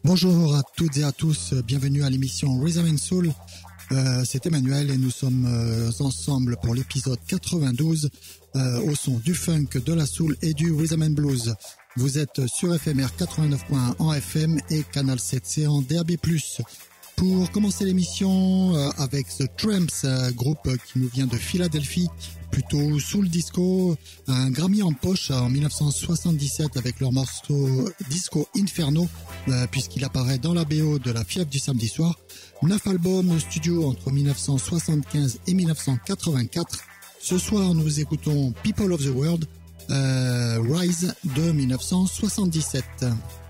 Bonjour à toutes et à tous, bienvenue à l'émission Rhythm and Soul. C'est Emmanuel et nous sommes ensemble pour l'épisode 92 au son du funk, de la soul et du rhythm and blues. Vous êtes sur FMR 89.1 en FM et Canal 7C en DAB+. Pour commencer l'émission avec The Tramps, groupe qui nous vient de Philadelphie, plutôt soul disco, un Grammy en poche en 1977 avec leur morceau Disco Inferno, puisqu'il apparaît dans la BO de La Fièvre du samedi soir. 9 albums studio entre 1975 et 1984. Ce soir, nous écoutons People of the World, Rise de 1977.